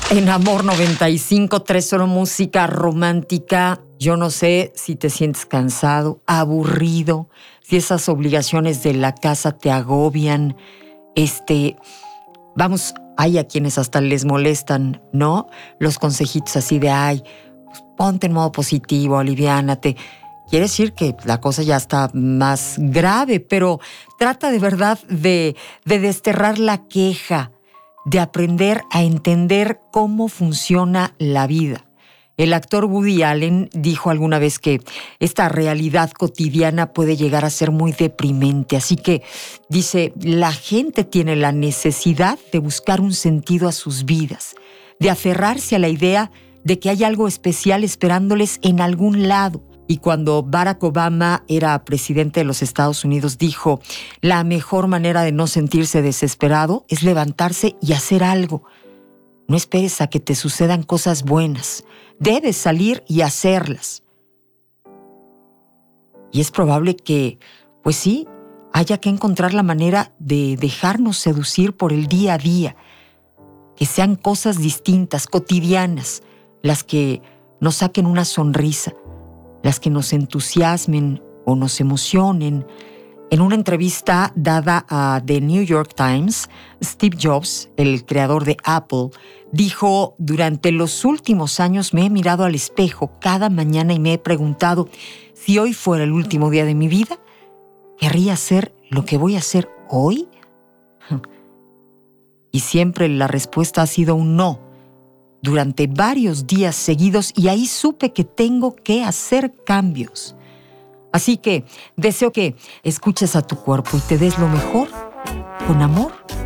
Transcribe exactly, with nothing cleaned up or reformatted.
En Amor noventa y cinco punto tres, solo música romántica. Yo no sé si te sientes cansado, aburrido, si esas obligaciones de la casa te agobian. Este, vamos, hay a quienes hasta les molestan, ¿no? Los consejitos así de, ay, pues ponte en modo positivo, aliviánate. Quiere decir que la cosa ya está más grave, pero trata de verdad de, de desterrar la queja, de aprender a entender cómo funciona la vida. El actor Woody Allen dijo alguna vez que esta realidad cotidiana puede llegar a ser muy deprimente. Así que dice, la gente tiene la necesidad de buscar un sentido a sus vidas, de aferrarse a la idea de que hay algo especial esperándoles en algún lado. Y cuando Barack Obama era presidente de los Estados Unidos, dijo, la mejor manera de no sentirse desesperado es levantarse y hacer algo. No esperes a que te sucedan cosas buenas. Debes salir y hacerlas. Y es probable que, pues sí, haya que encontrar la manera de dejarnos seducir por el día a día. Que sean cosas distintas, cotidianas, las que nos saquen una sonrisa, las que nos entusiasmen o nos emocionen. En una entrevista dada a The New York Times, Steve Jobs, el creador de Apple, dijo, durante los últimos años me he mirado al espejo cada mañana y me he preguntado, si hoy fuera el último día de mi vida, ¿querría hacer lo que voy a hacer hoy? Y siempre la respuesta ha sido un no, durante varios días seguidos, y ahí supe que tengo que hacer cambios. Así que deseo que escuches a tu cuerpo y te des lo mejor con amor